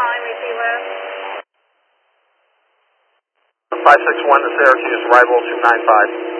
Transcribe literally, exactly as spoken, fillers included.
calling receiver. five six one to Syracuse, arrival two nine five.